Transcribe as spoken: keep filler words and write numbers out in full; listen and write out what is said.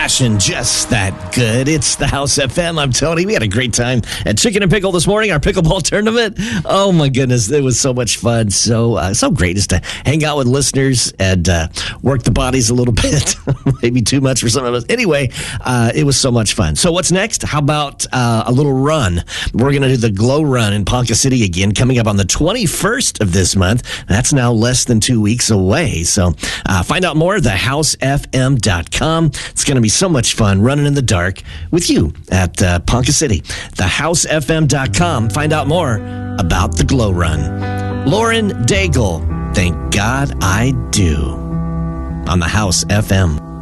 passion, just that good. It's the House F M. I'm Tony. We had a great time at Chicken and Pickle this morning, our pickleball tournament. Oh my goodness, it was so much fun. So uh, so great just to hang out with listeners and uh, work the bodies a little bit. Maybe too much for some of us. Anyway, uh, it was so much fun. So what's next? How about uh, a little run? We're going to do the Glow Run in Ponca City again, coming up on the twenty-first of this month. That's now less than two weeks away. So uh, find out more at the house f m dot com. It's going to be so much fun running in the dark with you at uh, Ponca City. the house f m dot com. Find out more about the Glow Run. Lauren Daigle, Thank God I Do, on the House F M.